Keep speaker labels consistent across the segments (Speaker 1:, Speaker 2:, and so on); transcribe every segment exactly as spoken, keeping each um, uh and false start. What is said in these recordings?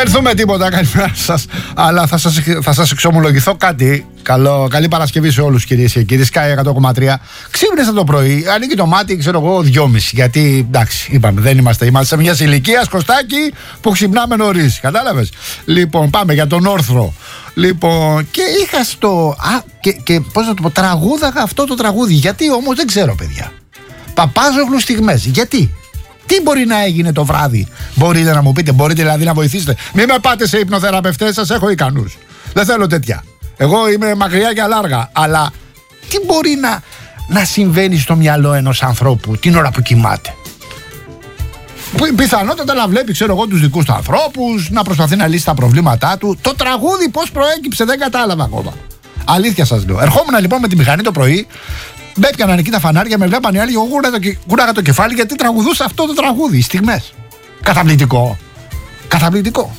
Speaker 1: πενθούμε τίποτα, καλημέρα σας. Αλλά θα σας, θα σας εξομολογηθώ κάτι. Καλό, καλή Παρασκευή σε όλους, κυρίες και κύριοι. Sky εκατό κόμμα τρία. Ξύπνησα το πρωί, ανοίγει το μάτι, ξέρω εγώ, δυόμιση. Γιατί εντάξει, είπαμε, δεν είμαστε. Είμαστε μια ηλικία, Κωστάκι, που ξυπνάμε νωρίς. Κατάλαβες. Λοιπόν, πάμε για τον όρθρο. Λοιπόν, και είχα στο. Α, και, και πώς να το πω, τραγούδαγα αυτό το τραγούδι. Γιατί όμως δεν ξέρω, παιδιά. Παπάζογλου στιγμές. Γιατί. Τι μπορεί να έγινε το βράδυ, μπορείτε να μου πείτε, μπορείτε δηλαδή να βοηθήσετε. Μην με πάτε σε υπνοθεραπευτές, σας έχω ικανούς. Δεν θέλω τέτοια. Εγώ είμαι μακριά και αλάργα. Αλλά τι μπορεί να, να συμβαίνει στο μυαλό ενός ανθρώπου την ώρα που κοιμάται. Πιθανότατα να βλέπει, ξέρω εγώ, τους δικούς του ανθρώπους, να προσπαθεί να λύσει τα προβλήματά του. Το τραγούδι πώς προέκυψε δεν κατάλαβα ακόμα. Αλήθεια σας λέω. Ερχόμουν λοιπόν με τη μηχανή το πρωί. Με έπιαναν εκεί τα φανάρια, με βλέπαν οι άλλοι. Εγώ κούραγα το κεφάλι γιατί τραγουδούσα αυτό το τραγούδι. Στιγμές. Καταπληκτικό. Καταπληκτικό.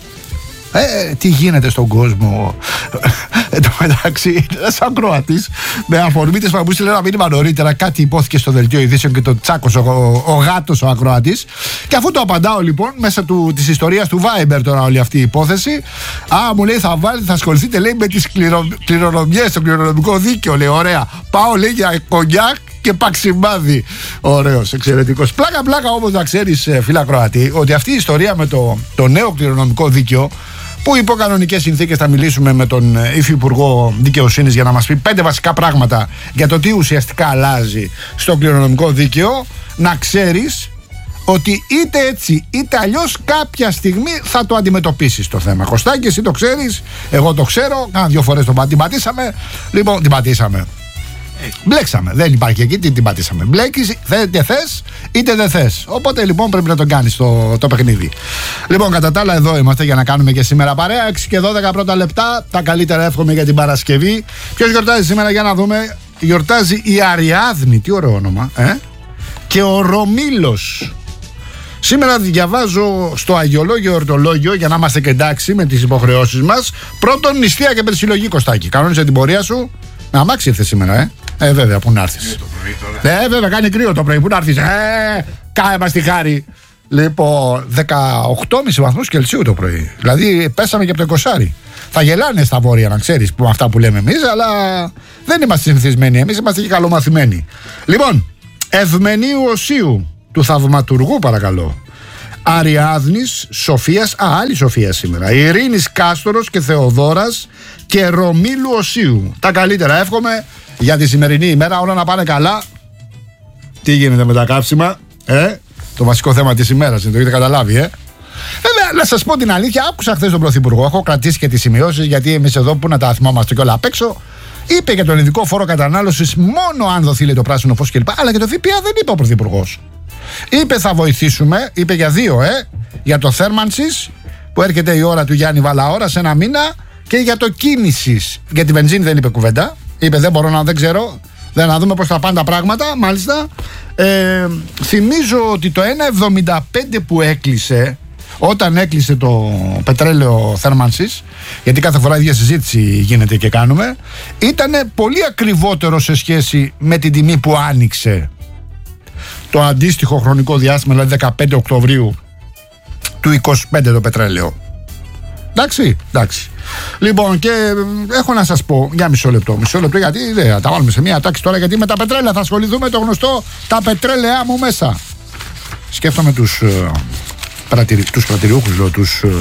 Speaker 1: Ε, τι γίνεται στον κόσμο. Εν τω μεταξύ, ένας ακροατής με αφορμή της που στείλε ένα μήνυμα νωρίτερα, κάτι υπόθηκε στο δελτίο ειδήσεων και το τσάκωσε ο, ο γάτος ο ακροατής. Και αφού το απαντάω λοιπόν, μέσα του, της ιστορίας του Viber τώρα όλη αυτή η υπόθεση, α, μου λέει θα βάλετε, θα ασχοληθείτε λέει με τις κληρο, κληρονομιές, το κληρονομικό δίκαιο. Λέει, ωραία. Πάω λέει για κονιάκ και παξιμάδι. Ωραίος, εξαιρετικός. Πλάκα, πλάκα όμως να ξέρεις, φίλα ακροατή, ότι αυτή η ιστορία με το, το νέο κληρονομικό δίκαιο, που υπό κανονικές συνθήκες θα μιλήσουμε με τον Υφυπουργό Δικαιοσύνης για να μας πει πέντε βασικά πράγματα για το τι ουσιαστικά αλλάζει στο κληρονομικό δίκαιο, να ξέρεις ότι είτε έτσι είτε αλλιώς κάποια στιγμή θα το αντιμετωπίσεις το θέμα. Κωστάκη, εσύ το ξέρεις, εγώ το ξέρω, κάνα δύο φορές το την πατήσαμε. Λοιπόν, την πατήσαμε. Μπλέξαμε, δεν υπάρχει εκεί, τι την πατήσαμε. Μπλέκεις, είτε θες είτε δεν θες. Οπότε λοιπόν πρέπει να τον κάνεις το, το παιχνίδι. Λοιπόν, κατά τα άλλα, εδώ είμαστε για να κάνουμε και σήμερα παρέα. έξι και δώδεκα πρώτα λεπτά. Τα καλύτερα εύχομαι για την Παρασκευή. Ποιος γιορτάζει σήμερα, για να δούμε. Γιορτάζει η Αριάδνη, τι ωραίο όνομα, ε? Και ο Ρωμήλος. Σήμερα διαβάζω στο Αγιολόγιο Ορτολόγιο, για να είμαστε και εντάξει με τις υποχρεώσεις μας. Πρώτον, νηστεία και περσιλογή, Κωστάκη. Κανόνισε την πορεία σου. Να αμάξι ήρθε σήμερα, ε. Ε, βέβαια, πού να έρθεις. Ε, βέβαια, κάνει κρύο το πρωί. Πού να έρθεις. Ε, κάνε μας τη χάρη. Λοιπόν, δεκαοκτώ κόμμα πέντε βαθμούς Κελσίου το πρωί. Δηλαδή, πέσαμε και από το εικοσάρι. Θα γελάνε στα βόρεια, να ξέρεις, που αυτά που λέμε εμείς, αλλά δεν είμαστε συνηθισμένοι. Εμείς είμαστε και καλομαθημένοι. Λοιπόν, Ευμενίου Οσίου, του Θαυματουργού, παρακαλώ. Αριάδνης, Σοφίας, α, άλλη Σοφία σήμερα. Ειρήνης Κάστορος και Θεοδόρας και Ρωμήλου Οσίου. Τα καλύτερα εύχομαι για τη σημερινή ημέρα, όλα να πάνε καλά. Τι γίνεται με τα καύσιμα, ε? Το βασικό θέμα της ημέρας, το έχετε καταλάβει, ε? Βέβαια, να σας πω την αλήθεια, άκουσα χθες τον Πρωθυπουργό, έχω κρατήσει και τις σημειώσεις, γιατί εμείς εδώ που να τα θυμόμαστε και όλα απ' έξω. Είπε για τον ειδικό φόρο κατανάλωσης μόνο αν δοθεί λέει, το πράσινο φως κλπ. Αλλά και το ΦΠΑ δεν είπε ο Πρωθυπουργός. Είπε θα βοηθήσουμε, είπε για δύο, ε, για το θέρμανσης που έρχεται η ώρα του Γιάννη Βαλαώρα σε ένα μήνα και για το κίνησης. Για τη βενζίνη δεν είπε κουβέντα. Είπε δεν μπορώ να, δεν ξέρω, δεν να δούμε πώς θα πάνε τα πράγματα, μάλιστα. Ε, θυμίζω ότι το ένα εβδομήντα πέντε που έκλεισε, όταν έκλεισε το πετρέλαιο θέρμανσης, γιατί κάθε φορά η ίδια συζήτηση γίνεται και κάνουμε, ήταν πολύ ακριβότερο σε σχέση με την τιμή που άνοιξε το αντίστοιχο χρονικό διάστημα, δηλαδή δεκαπέντε Οκτωβρίου του είκοσι πέντε το πετρέλαιο. Εντάξει, εντάξει. Λοιπόν, και έχω να σας πω για μισό λεπτό, μισό λεπτό, γιατί δεν θα τα βάλουμε σε μια τάξη τώρα, γιατί με τα πετρέλαια θα ασχοληθούμε, το γνωστό, τα πετρέλαια μου μέσα. Σκέφτομαι τους, ε, πρατηρι, τους πρατηριούχους, λέω, τους ε,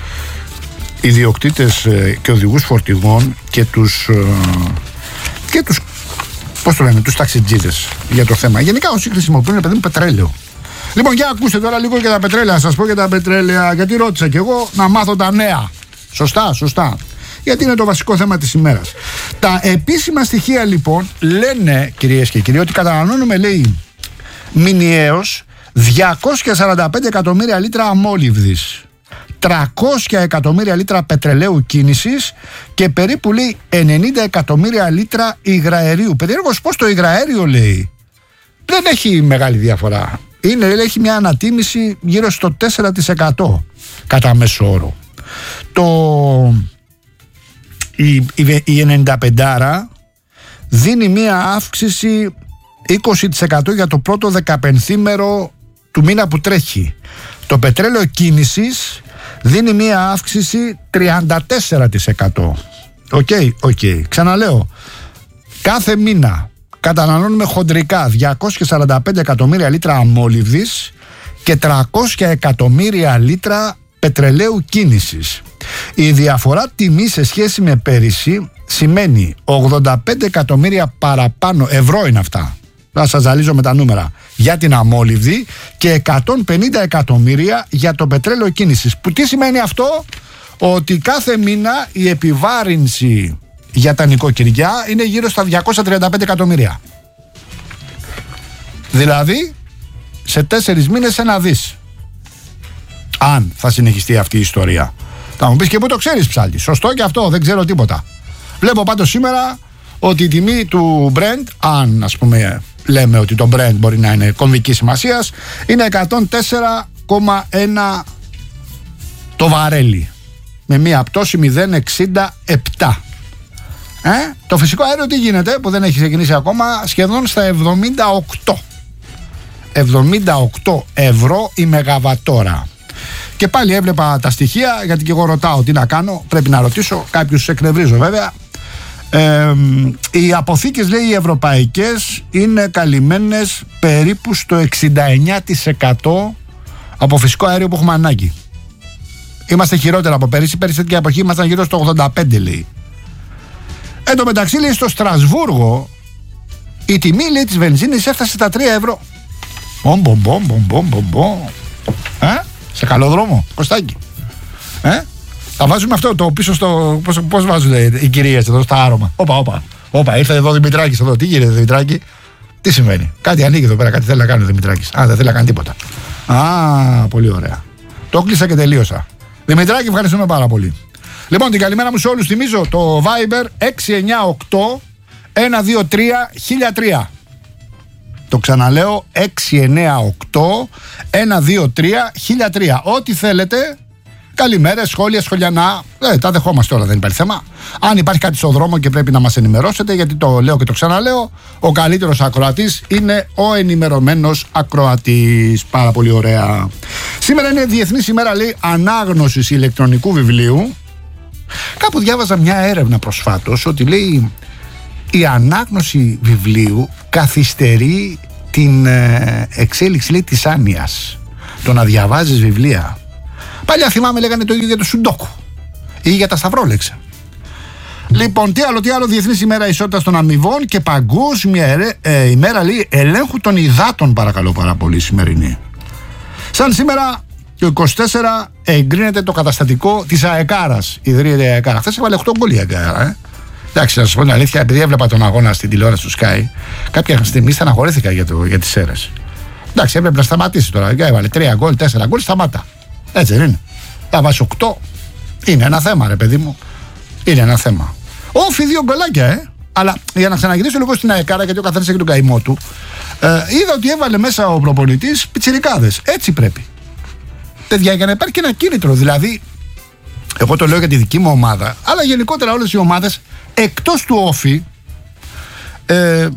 Speaker 1: ιδιοκτήτες ε, και οδηγούς φορτηγών και τους, ε, και τους πώς το λένε, τους ταξιτζίδες για το θέμα. Γενικά όσοι χρησιμοποιούν, παιδί μου, πετρέλαιο. Λοιπόν, για ακούστε τώρα λίγο για τα πετρέλαια. Να σας πω για τα πετρέλαια, γιατί ρώτησα κι εγώ να μάθω τα νέα. Σωστά, σωστά. Γιατί είναι το βασικό θέμα της ημέρας. Τα επίσημα στοιχεία λοιπόν λένε, κυρίες και κύριοι, ότι καταναλώνουμε, λέει, μηνιαίως διακόσια σαράντα πέντε εκατομμύρια λίτρα αμόλυβδης, τριακόσια εκατομμύρια λίτρα πετρελαίου κίνησης και περίπου, λέει, ενενήντα εκατομμύρια λίτρα υγραερίου. Περίεργος πώς το υγραέριο, λέει, δεν έχει μεγάλη διαφορά. Είναι, έχει μια ανατίμηση γύρω στο τέσσερα τοις εκατό κατά μέσο όρο. Το, η, η, η ενενήντα πέντε δίνει μια αύξηση είκοσι τοις εκατό για το πρώτο δεκαπενθήμερο του μήνα που τρέχει. Το πετρέλαιο κίνησης δίνει μία αύξηση τριάντα τέσσερα τοις εκατό. Οκ, okay, οκ. Okay. Ξαναλέω, κάθε μήνα καταναλώνουμε χοντρικά διακόσια σαράντα πέντε εκατομμύρια λίτρα αμόλυβδης και τριακόσια εκατομμύρια λίτρα πετρελαίου κίνησης. Η διαφορά τιμή σε σχέση με πέρυσι σημαίνει ογδόντα πέντε εκατομμύρια παραπάνω, ευρώ είναι αυτά, θα σας ζαλίζω με τα νούμερα, για την αμόλυβδη και εκατόν πενήντα εκατομμύρια για το πετρέλαιο κίνησης. Που τι σημαίνει αυτό? Ότι κάθε μήνα η επιβάρυνση για τα νοικοκυριά είναι γύρω στα διακόσια τριάντα πέντε εκατομμύρια. Δηλαδή σε τέσσερις μήνες ένα δις, αν θα συνεχιστεί αυτή η ιστορία. Θα μου πεις και πού το ξέρεις, ψάλτη? Σωστό και αυτό, δεν ξέρω τίποτα. Βλέπω πάντως σήμερα ότι η τιμή του Brent, αν ας πούμε λέμε ότι το Brent μπορεί να είναι κομβικής σημασίας, είναι εκατόν τέσσερα κόμμα ένα το βαρέλι, με μία πτώση μηδέν κόμμα εξήντα επτά. Ε? Το φυσικό αέριο τι γίνεται, που δεν έχει ξεκινήσει ακόμα? Σχεδόν στα εβδομήντα οκτώ εβδομήντα οκτώ ευρώ η μεγαβατόρα. Και πάλι έβλεπα τα στοιχεία, γιατί και εγώ ρωτάω τι να κάνω, πρέπει να ρωτήσω, κάποιους εκνευρίζω βέβαια. Ε, οι αποθήκες, λέει, οι ευρωπαϊκές είναι καλυμμένες περίπου στο εξήντα εννέα τοις εκατό από φυσικό αέριο που έχουμε ανάγκη. Είμαστε χειρότερα από πέρυσι. Πέρυσι τέτοια εποχή ήμασταν γύρω στο ογδόντα πέντε, λέει. Εν τω μεταξύ, λέει, στο Στρασβούργο η τιμή, λέει, της βενζίνης έφτασε στα τρία ευρώ. Μπομ, μπομ, μπομ, μπομ, μπομ, μπομ. Ε, σε καλό δρόμο, Κωστάκη. Ε, θα βάζουμε αυτό το πίσω στο. Πώς, πώς βάζουν οι κυρίες εδώ στα άρωμα? Όπα, όπα. Όπα, ήρθε εδώ ο Δημητράκης εδώ. Τι γίνεται, Δημητράκη? Τι σημαίνει? Κάτι ανοίγει εδώ πέρα, κάτι θέλει να κάνει ο Δημητράκης. Α, δεν θέλει να κάνει τίποτα. Α, πολύ ωραία. Το κλείσα και τελείωσα. Δημητράκη, ευχαριστούμε πάρα πολύ. Λοιπόν, την καλημέρα μου σε όλους. Θυμίζω το Viber έξι εννιά οκτώ ένα δύο τρία χίλια τρία. Το ξαναλέω, έξι εννιά οκτώ ένα δύο τρία χίλια τρία. Ό,τι θέλετε. Καλημέρες, σχόλια, σχολιανά. Ε, τα δεχόμαστε όλα, δεν υπάρχει θέμα. Αν υπάρχει κάτι στο δρόμο και πρέπει να μας ενημερώσετε, γιατί το λέω και το ξαναλέω, ο καλύτερος ακροατής είναι ο ενημερωμένος ακροατής. Πάρα πολύ ωραία. Σήμερα είναι Διεθνής ημέρα, λέει, ανάγνωσης ηλεκτρονικού βιβλίου. Κάπου διάβαζα μια έρευνα προσφάτως ότι, λέει, η ανάγνωση βιβλίου καθυστερεί την ε, εξέλιξη, λέει, της άνοιας. Το να διαβάζεις βιβλία. Παλιά θυμάμαι λέγανε το ίδιο για το Σουντόκου ή για τα Σταυρόλεξα. Λοιπόν, τι άλλο, τι άλλο, Διεθνής ημέρα ισότητας των αμοιβών και παγκόσμια ε, ημέρα, λέει, ελέγχου των υδάτων, παρακαλώ πάρα πολύ, σημερινή. Σαν σήμερα το είκοσι τέσσερα εγκρίνεται το καταστατικό της ΑΕΚΑΡΑς, ιδρύεται η ΑΕΚΑΡΑ. Χθες έβαλε οκτώ γκολ η ΑΕΚΑΡΑ, ε. Εντάξει, να σας πω την αλήθεια, επειδή έβλεπα τον αγώνα στην τηλεόραση του Sky, κάποια στιγμή στεναχωρήθηκα για, το, για τις αίρες. Εντάξει, έπρεπε να σταματήσει τώρα. Έβαλε τρία γκολ, τέσσερα γκολ, σταμάτα. Έτσι δεν είναι? Θα βάζει οκτώ. Είναι ένα θέμα, ρε παιδί μου. Είναι ένα θέμα. Όφι δύο γκολάκια, ε. Αλλά για να ξαναγυρίσω λίγο στην ΑΕΚΑΡΑ, γιατί ο καθένας έχει τον καημό του, ε, είδα ότι έβαλε μέσα ο προπονητής πιτσιρικάδες. Έτσι πρέπει. Παιδιά, για να υπάρχει και ένα κίνητρο. Δηλαδή, εγώ το λέω για τη δική μου ομάδα, αλλά γενικότερα όλες οι ομάδες εκτός του Όφι ε,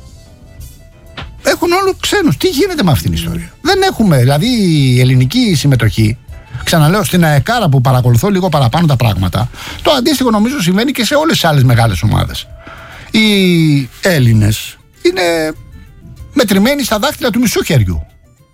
Speaker 1: έχουν όλο ξένους. Τι γίνεται με αυτήν την ιστορία? Δεν έχουμε, δηλαδή, η ελληνική συμμετοχή. Ξαναλέω, στην ΑΕΚΑΡΑ που παρακολουθώ λίγο παραπάνω τα πράγματα, το αντίστοιχο νομίζω συμβαίνει και σε όλες τις άλλες μεγάλες ομάδες. Οι Έλληνες είναι μετρημένοι στα δάχτυλα του μισού χεριού.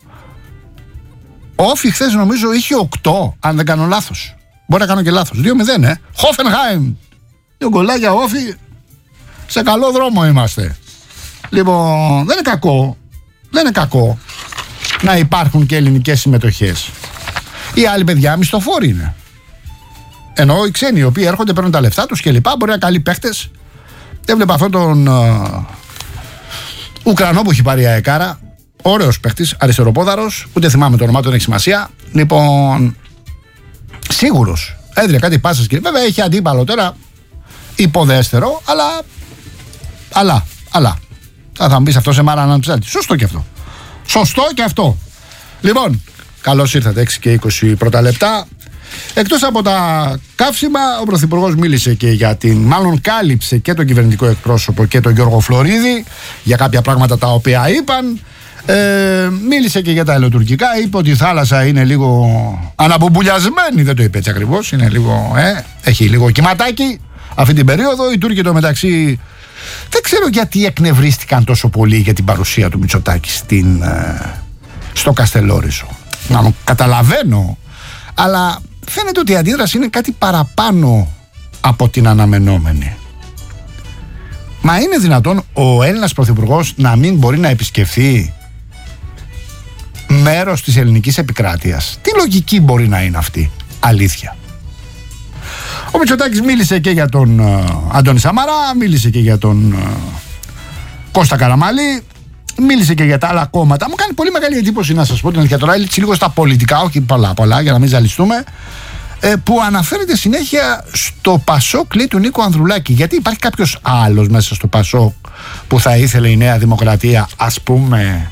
Speaker 1: Ο Όφι χθες νομίζω είχε οκτώ, αν δεν κάνω λάθος. Μπορεί να κάνω και λάθος. δύο μηδέν, ε. Χόφενχάιμ. Δύο γκολάκια Όφι. Σε καλό δρόμο είμαστε. Λοιπόν, δεν είναι κακό. Δεν είναι κακό να υπάρχουν και ελληνικές συμμετοχές. Οι άλλοι, παιδιά, μισθοφόροι είναι. Ενώ οι ξένοι, οι οποίοι έρχονται, παίρνουν τα λεφτά τους και λοιπά, μπορεί να καλοί παίχτες. Έβλεπα αυτόν τον uh, Ουκρανό που έχει πάρει η ΑΕΚΑΡΑ. Ωραίος παίχτης, αριστεροπόδαρος. Ούτε θυμάμαι το όνομά του, δεν έχει σημασία. Λοιπόν, σίγουρος. Έδρε κάτι πάσες και βέβαια έχει αντίπαλο τώρα. Υποδέστερο, αλλά. Αλλά, αλλά. Θα, θα μου πεις αυτό σε μάρα να ψάλτη. Σωστό και αυτό. Σωστό και αυτό. Λοιπόν, καλώς ήρθατε, έξι και είκοσι πρώτα λεπτά. Εκτός από τα καύσιμα, ο Πρωθυπουργός μίλησε και για την, μάλλον κάλυψε και τον κυβερνητικό εκπρόσωπο και τον Γιώργο Φλωρίδη για κάποια πράγματα τα οποία είπαν. Ε, μίλησε και για τα ελαιοτουρκικά. Είπε ότι η θάλασσα είναι λίγο αναπομπουλιασμένη. Δεν το είπε έτσι ακριβώς. Είναι λίγο, ε, έχει λίγο κυματάκι αυτή την περίοδο. Οι Τούρκοι το μεταξύ δεν ξέρω γιατί εκνευρίστηκαν τόσο πολύ για την παρουσία του Μητσοτάκη στην, ε, στο Καστελόρισο. Να καταλαβαίνω, αλλά φαίνεται ότι η αντίδραση είναι κάτι παραπάνω από την αναμενόμενη. Μα είναι δυνατόν ο Έλληνας Πρωθυπουργός να μην μπορεί να επισκεφθεί μέρος της ελληνικής επικράτειας? Τι λογική μπορεί να είναι αυτή? Αλήθεια. Ο Μητσοτάκης μίλησε και για τον uh, Αντώνη Σαμαρά, μίλησε και για τον uh, Κώστα Καραμανλή, μίλησε και για τα άλλα κόμματα. Μου κάνει πολύ μεγάλη εντύπωση, να σας πω την αλήθεια τώρα, έτσι λίγο στα πολιτικά, όχι πολλά πολλά για να μην ζαλιστούμε, ε, που αναφέρεται συνέχεια στο Πασόκ, λέει, του Νίκο Ανδρουλάκη. Γιατί υπάρχει κάποιος άλλος μέσα στο Πασόκ που θα ήθελε η Νέα Δημοκρατία, ας πούμε,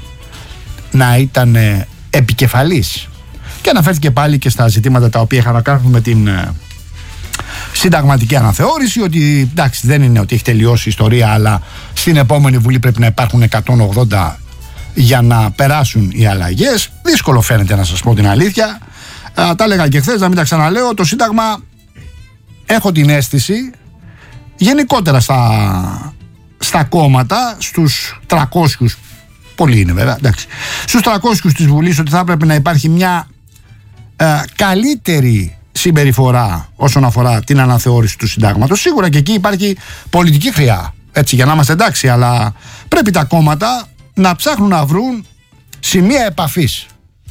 Speaker 1: να ήταν ε, επικεφαλής? Και αναφέρθηκε πάλι και στα ζητήματα τα οποία είχαν να κάνουν με την ε, συνταγματική αναθεώρηση, ότι εντάξει, δεν είναι ότι έχει τελειώσει η ιστορία, αλλά στην επόμενη Βουλή πρέπει να υπάρχουν εκατόν ογδόντα για να περάσουν οι αλλαγές. Δύσκολο φαίνεται, να σας πω την αλήθεια. Α, τα έλεγα και χθες, να μην τα ξαναλέω. Το Σύνταγμα, έχω την αίσθηση, γενικότερα στα, στα κόμματα, στους τριακόσιους, πολλοί είναι βέβαια, εντάξει, στους τριακόσιους της Βουλής, ότι θα έπρεπε να υπάρχει μια ε, καλύτερη συμπεριφορά όσον αφορά την αναθεώρηση του συντάγματος. Σίγουρα και εκεί υπάρχει πολιτική χρειά, έτσι, για να είμαστε εντάξει, αλλά πρέπει τα κόμματα να ψάχνουν να βρουν σημεία επαφής.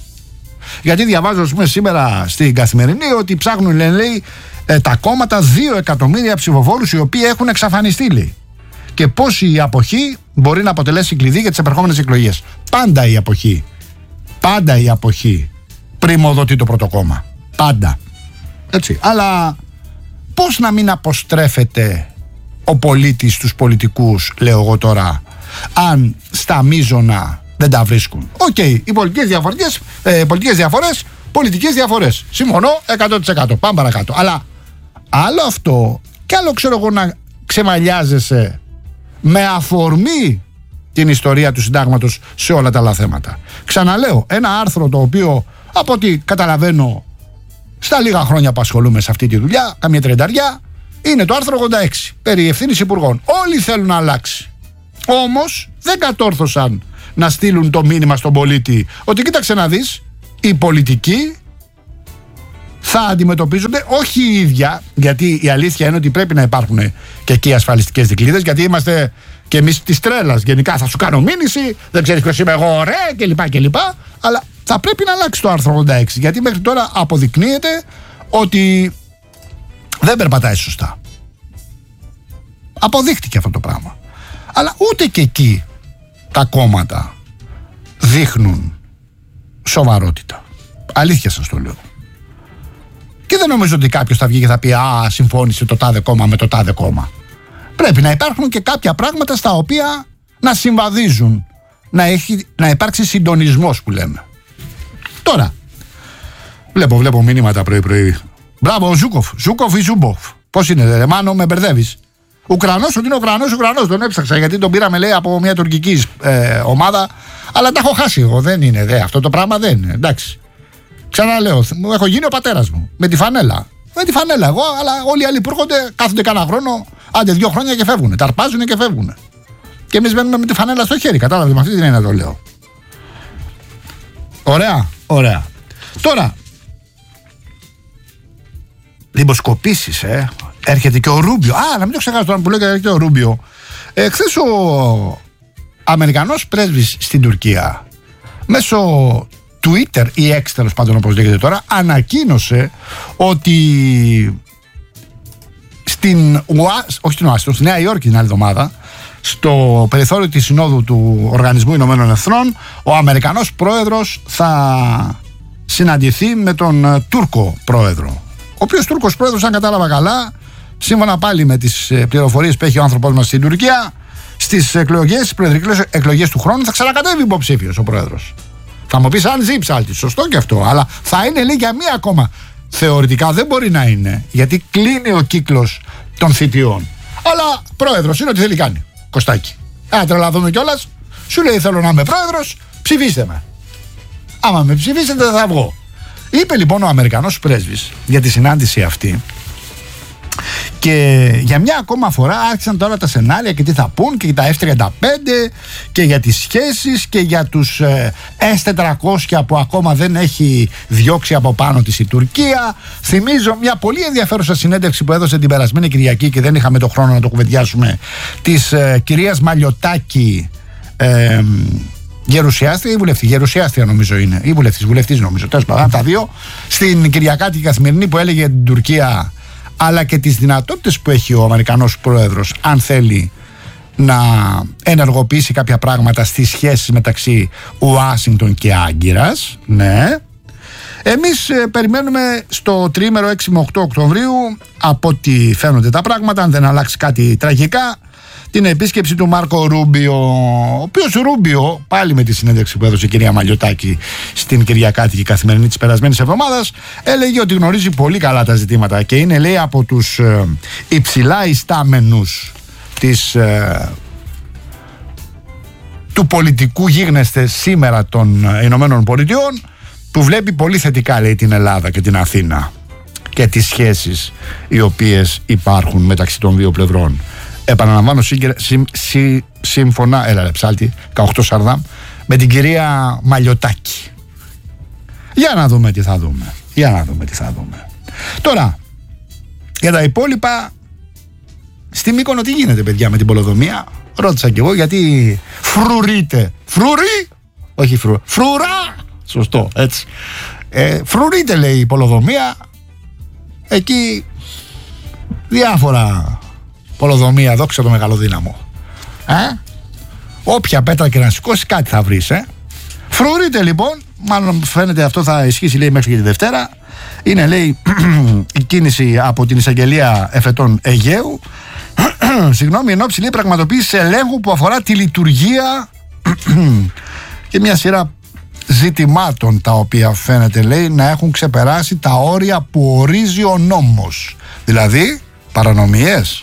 Speaker 1: Γιατί διαβάζω, ας πούμε, σήμερα στην Καθημερινή ότι ψάχνουν, λέει, ε, τα κόμματα δύο εκατομμύρια ψηφοφόρους οι οποίοι έχουν εξαφανιστεί, λέει. Και πώς η αποχή μπορεί να αποτελέσει κλειδί για τις επερχόμενες εκλογές. Πάντα η αποχή, πάντα η αποχή πριμοδοτεί το πρώτο κόμμα. Πάντα. Έτσι. Αλλά πώς να μην αποστρέφεται ο πολίτης στους πολιτικούς, λέω εγώ τώρα, αν στα μείζωνα δεν τα βρίσκουν? Οκ, okay, οι πολιτικές διαφορές, ε, πολιτικές διαφορές, πολιτικές διαφορές. Συμφωνώ εκατό τοις εκατό. Πάμε παρακάτω. Αλλά άλλο αυτό και άλλο, ξέρω εγώ, να ξεμαλιάζεσαι με αφορμή την ιστορία του συντάγματος σε όλα τα άλλα θέματα. Ξαναλέω, ένα άρθρο το οποίο, από ό,τι καταλαβαίνω, στα λίγα χρόνια που ασχολούμαι σε αυτή τη δουλειά, καμία τριανταριά, είναι το άρθρο ογδόντα έξι περί ευθύνης υπουργών. Όλοι θέλουν να αλλάξει. Όμως δεν κατόρθωσαν να στείλουν το μήνυμα στον πολίτη ότι κοίταξε να δεις, οι πολιτικοί θα αντιμετωπίζονται όχι οι ίδια, γιατί η αλήθεια είναι ότι πρέπει να υπάρχουν και εκεί ασφαλιστικές δικλείδες, γιατί είμαστε και εμείς της τρέλας. Γενικά θα σου κάνω μήνυση, δεν ξέρεις ποιος είμαι εγώ, ωραία, κλπ. κλπ. Αλλά θα πρέπει να αλλάξει το άρθρο ογδόντα έξι, γιατί μέχρι τώρα αποδεικνύεται ότι δεν περπατάει σωστά. Αποδείχτηκε αυτό το πράγμα. Αλλά ούτε και εκεί τα κόμματα δείχνουν σοβαρότητα. Αλήθεια σας το λέω. Και δεν νομίζω ότι κάποιος θα βγει και θα πει «Α, συμφώνησε το τάδε κόμμα με το τάδε κόμμα». Πρέπει να υπάρχουν και κάποια πράγματα στα οποία να συμβαδίζουν, να, έχει, να υπάρξει συντονισμός που λέμε. Τώρα, βλέπω, βλέπω μηνύματα πρωί-πρωί. Μπράβο, ο Ζούκοφ. Ζούκοφ ή Ζούμποφ. Πώς είναι, ρε Μάνο, με μπερδεύεις? Ουκρανός, ότι είναι Ουκρανός, Ουκρανός. Τον έψαξα γιατί τον πήραμε, λέει, από μια τουρκική ε, ομάδα. Αλλά τα έχω χάσει εγώ. Δεν είναι, δε, αυτό το πράγμα δεν είναι. Εντάξει. Ξαναλέω, μου έχω γίνει ο πατέρας μου. Με τη φανέλα. Με τη φανέλα εγώ, αλλά όλοι οι άλλοι που έρχονται κάθονται κανένα χρόνο, άντε δύο χρόνια και φεύγουν. Τα αρπάζουν και φεύγουν. Και εμείς μένουμε με τη φανέλα στο χέρι. Κατάλαβε, με αυτή την έννοια το λέω. Ωραία, ωραία. Τώρα, δημοσκοπήσεις, ε. Έρχεται και ο Ρούμπιο. Α, να μην το ξεχάσω τώρα που λέω και έρχεται ο Ρούμπιο. Ε, χθες ο Αμερικανός πρέσβης στην Τουρκία, μέσω Twitter ή X, τέλος πάντων όπως λέγεται τώρα, ανακοίνωσε ότι στην ΟΑΣ, όχι στην ΟΑΣ, στη Νέα Υόρκη την άλλη εβδομάδα, στο περιθώριο της Συνόδου του Οργανισμού Ηνωμένων Εθνών, ο Αμερικανός πρόεδρος θα συναντηθεί με τον Τούρκο πρόεδρο. Ο οποίος Τούρκος πρόεδρος, αν κατάλαβα καλά, σύμφωνα πάλι με τις πληροφορίες που έχει ο άνθρωπός μας στην Τουρκία, στις εκλογές, στις προεδρικές εκλογές του χρόνου θα ξανακατέβει υποψήφιος ο πρόεδρος. Θα μου πεις αν ζει ψάλτη, σωστό και αυτό, αλλά θα είναι, λέει, για μία ακόμα. Θεωρητικά δεν μπορεί να είναι, γιατί κλείνει ο κύκλος των θητιών. Αλλά πρόεδρος είναι, ό,τι θέλει κάνει. Κωστάκι. Α, τρελαθούμε κιόλας. Σου λέει θέλω να είμαι πρόεδρος, ψηφίστε με. Άμα με ψηφίσετε θα βγω. Είπε λοιπόν ο Αμερικανός πρέσβης για τη συνάντηση αυτή. Και για μια ακόμα φορά άρχισαν τώρα τα σενάρια και τι θα πούν και τα εφ τριάντα πέντε και για τις σχέσεις και για τους ες τετρακόσια που ακόμα δεν έχει διώξει από πάνω της η Τουρκία. Θυμίζω μια πολύ ενδιαφέρουσα συνέντευξη που έδωσε την περασμένη Κυριακή και δεν είχαμε το χρόνο να το κουβεντιάσουμε, της ε, κυρίας Μαλιωτάκη, ε, γερουσιάστρια ή βουλευτή, γερουσιάστρια νομίζω είναι, ή βουλευτής, βουλευτής νομίζω, τέλος πάντων, τα δύο, στην Κυριακάτικη Καθημερινή, που έλεγε την Τουρκία αλλά και τις δυνατότητες που έχει ο Αμερικανός πρόεδρος αν θέλει να ενεργοποιήσει κάποια πράγματα στις σχέσεις μεταξύ Ουάσιγκτον και Άγκυρας. Ναι. Εμείς ε, περιμένουμε στο τριήμερο έξι με οκτώ Οκτωβρίου, από ό,τι φαίνονται τα πράγματα, αν δεν αλλάξει κάτι τραγικά, την επίσκεψη του Μάρκο Ρούμπιο, ο οποίος Ρούμπιο, πάλι με τη συνέντευξη που έδωσε η κυρία Μαλιωτάκη στην Κυριακάτικη Καθημερινή της περασμένης εβδομάδας, έλεγε ότι γνωρίζει πολύ καλά τα ζητήματα και είναι, λέει, από τους ε, υψηλά ιστάμενους της, ε, του πολιτικού γίγνεσθε σήμερα των Ηνωμένων Πολιτειών, που βλέπει πολύ θετικά, λέει, την Ελλάδα και την Αθήνα και τις σχέσεις οι οποίες υπάρχουν μεταξύ των δύο πλευρών. Επαναλαμβάνω, συμ, συμ, σύμφωνα, έλα ρε ψάλτη, δεκαοκτώ Σαρδάμ, με την κυρία Μαλιωτάκη. Για να δούμε τι θα δούμε. Για να δούμε τι θα δούμε. Τώρα, για τα υπόλοιπα, στη Μύκονο τι γίνεται, παιδιά, με την πολεοδομία? Ρώτησα κι εγώ, γιατί φρουρείτε. Φρουρί! Όχι φρουρά. Φρουρά! Σωστό, έτσι. Ε, φρουρείτε, λέει, η πολεοδομία. Εκεί διάφορα πολεοδομία, δόξα το μεγαλοδύναμο. Ε? Όποια πέτρα και να σηκώσει, κάτι θα βρεις, ε? Φρουρείτε λοιπόν, μάλλον φαίνεται αυτό θα ισχύσει, λέει, μέχρι και τη Δευτέρα. Είναι, λέει, η κίνηση από την εισαγγελία εφετών Αιγαίου, συγγνώμη, εν ώψη, λέει, πραγματοποίηση ελέγχου που αφορά τη λειτουργία και μια σειρά ζητημάτων, τα οποία φαίνεται, λέει, να έχουν ξεπεράσει τα όρια που ορίζει ο νόμος. Δηλαδή παρανομίες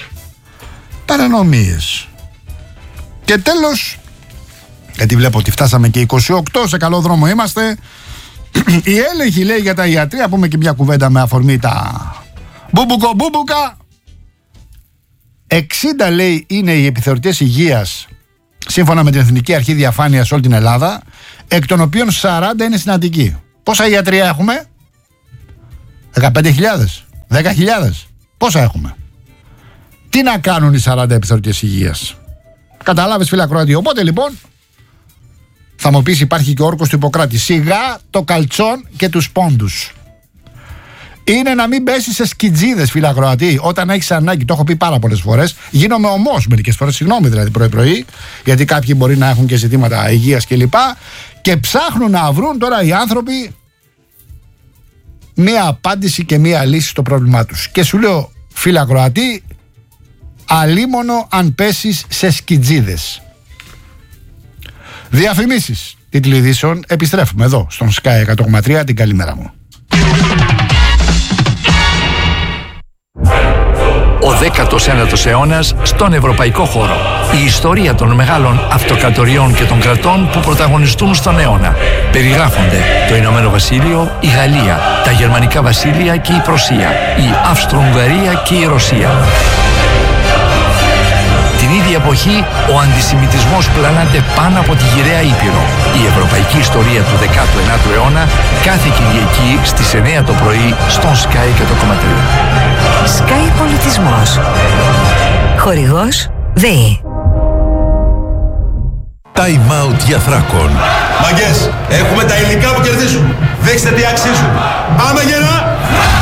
Speaker 1: παρανομίες και τέλος, γιατί βλέπω ότι φτάσαμε και είκοσι οκτώ, σε καλό δρόμο είμαστε, η έλεγχη, λέει, για τα ιατρία, πούμε και μια κουβέντα με αφορμή τα μπούμπουκο μπούμπουκα. εξήντα, λέει, είναι οι επιθεωρητές υγείας σύμφωνα με την Εθνική Αρχή Διαφάνειας σε όλη την Ελλάδα, εκ των οποίων σαράντα είναι στην Αττική. Πόσα ιατρία έχουμε? δεκαπέντε χιλιάδες, δέκα χιλιάδες, πόσα έχουμε? Τι να κάνουν οι σαράντα επιθεωρητές υγείας? Καταλάβες, φίλε ακροατή? Οπότε λοιπόν θα μου πεις, υπάρχει και ο όρκος του Ιπποκράτη. Σιγά το καλτσόν και τους πόντους. Είναι να μην πέσει σε σκιτζίδες, φίλε ακροατή, όταν έχεις ανάγκη. Το έχω πει πάρα πολλές φορές. Γίνομαι ομός μερικές φορές, συγγνώμη δηλαδή, πρωί-πρωί, γιατί κάποιοι μπορεί να έχουν και ζητήματα υγείας κλπ. Και ψάχνουν να βρουν τώρα οι άνθρωποι μία απάντηση και μία λύση στο πρόβλημά τους. Και σου λέω, φίλε ακροατή, αλίμονο αν πέσεις σε σκιτζίδες. Διαφημίσεις, τίτλοι ειδήσεων, επιστρέφουμε εδώ στον Sky εκατό κόμμα τρία. Την καλημέρα μου.
Speaker 2: Ο δέκατος ένατος αιώνας στον ευρωπαϊκό χώρο. Η ιστορία των μεγάλων αυτοκρατοριών και των κρατών που πρωταγωνιστούν στον αιώνα. Περιγράφονται το Ηνωμένο Βασίλειο, η Γαλλία, τα Γερμανικά Βασίλεια και η Πρωσία, η Αυστρο-Ουγγαρία και η Ρωσία. Την ίδια εποχή, ο αντισημιτισμός πλανάται πάνω από τη γυραιά Ήπειρο. Η ευρωπαϊκή ιστορία του δέκατου ένατου αιώνα, κάθε Κυριακή στις εννιά το πρωί στον Sky εκατό κόμμα τρία.
Speaker 3: Sky Πολιτισμός. Χορηγός ΔΕΗ.
Speaker 4: Time out για Θράκον.
Speaker 5: Μαγκές, έχουμε τα υλικά που κερδίζουν. Δείξτε τι αξίζουν. Πάμε γερά!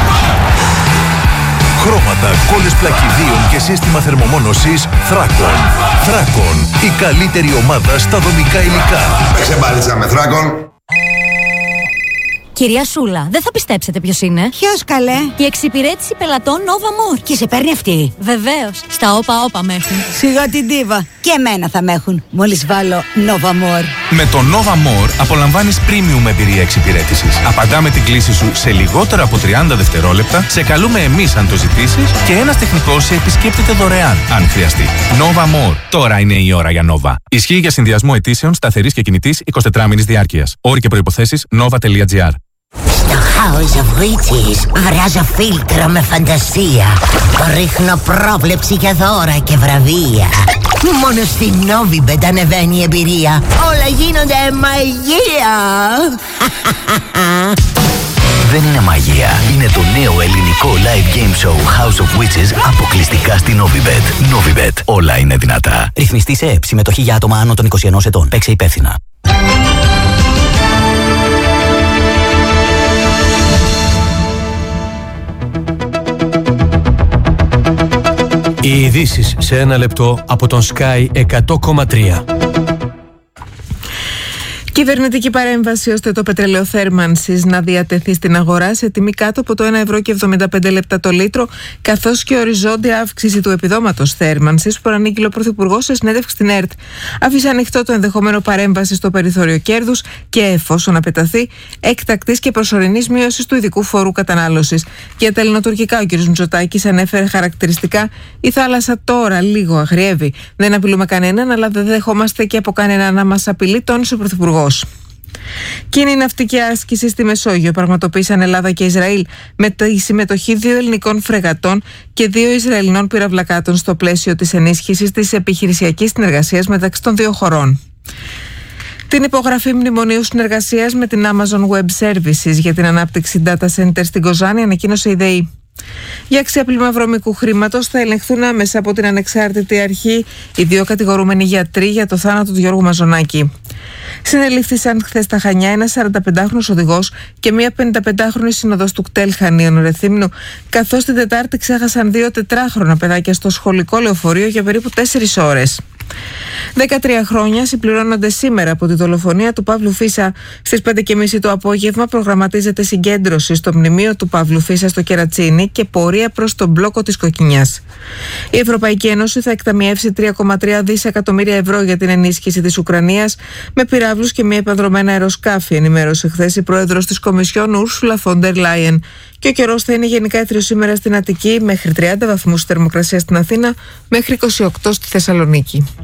Speaker 4: Χρώματα, κόλλες πλακιδίων και σύστημα θερμομόνωσης Θράκον. Θράκον, η καλύτερη ομάδα στα δομικά υλικά.
Speaker 5: Παίξε μπάλιτσα με Θράκον.
Speaker 6: Κυρία Σούλα, δεν θα πιστέψετε ποιος είναι.
Speaker 7: Ποιος, καλέ?
Speaker 6: Η εξυπηρέτηση πελατών Nova More.
Speaker 7: Και σε παίρνει αυτή?
Speaker 6: Βεβαίως. Στα όπα όπα με έχουν.
Speaker 7: Σιγά την ντίβα. Και εμένα θα με έχουν. Μόλις βάλω Nova More.
Speaker 8: Με το Nova More απολαμβάνεις premium εμπειρία εξυπηρέτησης. Απαντάμε την κλήση σου σε λιγότερο από τριάντα δευτερόλεπτα, σε καλούμε εμείς αν το ζητήσεις και ένας τεχνικός σε επισκέπτεται δωρεάν αν χρειαστεί. Nova More. Τώρα είναι η ώρα για Nova. Ισχύει για συνδυασμό αιτήσεων σταθερής και κινητής εικοσιτετράωρης διάρκειας. Όροι και προϋποθέσεις nova.gr.
Speaker 9: Στο House of Witches βράζω φίλτρο με φαντασία. Ρίχνω πρόβλεψη για δώρα και βραβεία. Μόνο στη Novibet ανεβαίνει η εμπειρία. Όλα γίνονται μαγεία.
Speaker 10: Δεν είναι μαγεία. Είναι το νέο ελληνικό live game show House of Witches αποκλειστικά στη Novibet. Novibet. Όλα είναι δυνατά.
Speaker 11: Ρυθμιστή σε ΕΠ. Συμμετοχή για άτομα άνω των είκοσι ενός ετών. Παίξε υπεύθυνα.
Speaker 12: Οι ειδήσεις σε ένα λεπτό από τον Sky εκατό κόμμα τρία.
Speaker 13: Κυβερνητική παρέμβαση ώστε το πετρέλαιο θέρμανσης να διατεθεί στην αγορά σε τιμή κάτω από το ένα ευρώ και εβδομήντα πέντε λεπτά το λίτρο, καθώς και οριζόντια αύξηση του επιδόματος θέρμανσης που προανήγγειλε ο Πρωθυπουργός σε συνέντευξη στην ΕΡΤ. Άφησε ανοιχτό το ενδεχόμενο παρέμβαση στο περιθώριο κέρδους και, εφόσον απαιταθεί, έκτακτης και προσωρινής μείωσης του ειδικού φόρου κατανάλωσης. Για τα ελληνοτουρκικά, ο κ. Μητσοτάκης ανέφερε χαρακτηριστικά: η θάλασσα τώρα λίγο αγριεύει. Δεν απειλούμε κανέναν, αλλά δεν δεχόμαστε και από κανέναν να μας απειλεί, τόνισε ο Πρωθυπουργός. Κοινή ναυτική άσκηση στη Μεσόγειο πραγματοποίησαν Ελλάδα και Ισραήλ με τη συμμετοχή δύο ελληνικών φρεγατών και δύο Ισραηλινών πυραυλακάτων στο πλαίσιο της ενίσχυσης της επιχειρησιακής συνεργασίας μεταξύ των δύο χωρών. Την υπογραφή μνημονίου συνεργασίας με την Amazon Web Services για την ανάπτυξη data center στην Κοζάνη ανακοίνωσε η ΔΕΗ. Για ξέπλυμα βρώμικου χρήματος θα ελεγχθούν άμεσα από την ανεξάρτητη αρχή οι δύο κατηγορούμενοι γιατροί για το θάνατο του Γιώργου Μαζονάκη. Συνελήφθησαν χθες στα Χανιά ένας σαρανταπεντάχρονος οδηγός και μία πενηνταπεντάχρονη συνοδός του κτέλ Χανίων Ρεθύμνου, καθώς την Τετάρτη ξέχασαν δύο τετράχρονα παιδάκια στο σχολικό λεωφορείο για περίπου τέσσερις ώρες. δεκατρία χρόνια συμπληρώνονται σήμερα από τη δολοφονία του Παύλου Φίσα. Στις πέντε και μισή το απόγευμα προγραμματίζεται συγκέντρωση στο μνημείο του Παύλου Φίσα στο Κερατσίνι και πορεία προς τον μπλόκο της Κοκκινιάς. Η Ευρωπαϊκή Ένωση θα εκταμιεύσει τρία κόμμα τρία δισεκατομμύρια ευρώ για την ενίσχυση της Ουκρανίας με πυράβλους και μη επανδρομένα αεροσκάφη, ενημέρωσε χθες η πρόεδρος της Κομισιόν Ούρσουλα φον ντερ Λάιεν. Και ο καιρός θα είναι γενικά έτριος σήμερα στην Αττική, μέχρι τριάντα βαθμούς θερμοκρασία στην Αθήνα, μέχρι είκοσι οκτώ στη Θεσσαλονίκη.